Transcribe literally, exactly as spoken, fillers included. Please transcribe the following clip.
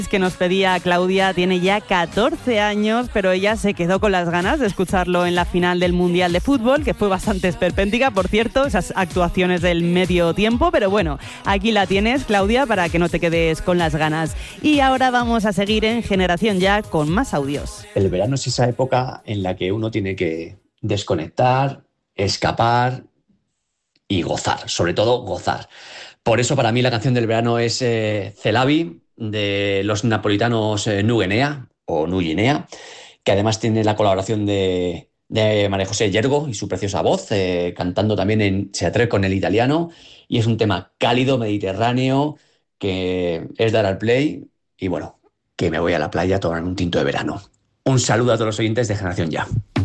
Que nos pedía Claudia tiene ya catorce años, pero ella se quedó con las ganas de escucharlo en la final del Mundial de Fútbol, que fue bastante esperpéntica, por cierto, esas actuaciones del medio tiempo, pero bueno, aquí la tienes, Claudia, para que no te quedes con las ganas. Y ahora vamos a seguir en Generación Ya con más audios. El verano es esa época en la que uno tiene que desconectar, escapar y gozar, sobre todo gozar. Por eso para mí la canción del verano es eh, Celavi, de los napolitanos eh, Nuguenea, o Nuguinea, que además tiene la colaboración de, de María José Yergo y su preciosa voz, eh, cantando también en Se atreve con el italiano, y es un tema cálido, mediterráneo, que es dar al play, y bueno, que me voy a la playa a tomarme un tinto de verano. Un saludo a todos los oyentes de Generación Ya.